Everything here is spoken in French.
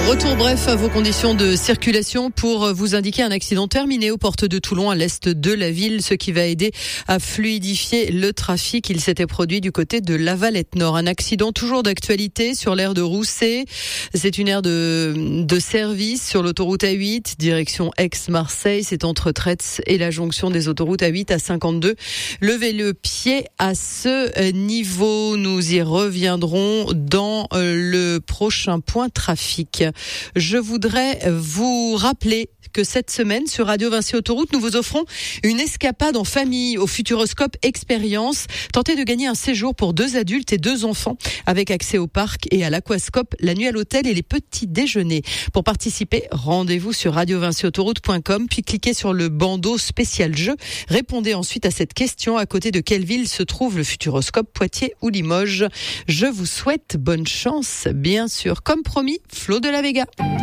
Retour bref à vos conditions de circulation pour vous indiquer un accident terminé aux portes de Toulon à l'est de la ville, ce qui va aider à fluidifier le trafic. Il s'était produit du côté de Lavalette Nord. Un accident toujours d'actualité sur l'aire de Rousset. C'est une aire de service sur l'autoroute A8, direction Aix-Marseille. C'est entre Tretz et la jonction des autoroutes A8 à 52. Levez le pied à ce niveau. Nous y reviendrons dans le prochain point trafic. Je voudrais vous rappeler que cette semaine, sur Radio Vinci Autoroute, nous vous offrons une escapade en famille au Futuroscope Expérience. Tentez de gagner un séjour pour 2 adultes et 2 enfants avec accès au parc et à l'aquascope, la nuit à l'hôtel et les petits déjeuners. Pour participer, rendez-vous sur radiovinciautoroute.com puis cliquez sur le bandeau spécial jeu. Répondez ensuite à cette question: à côté de quelle ville se trouve le Futuroscope, Poitiers ou Limoges? Je vous souhaite bonne chance, bien sûr. Comme promis, Flo de la Vega.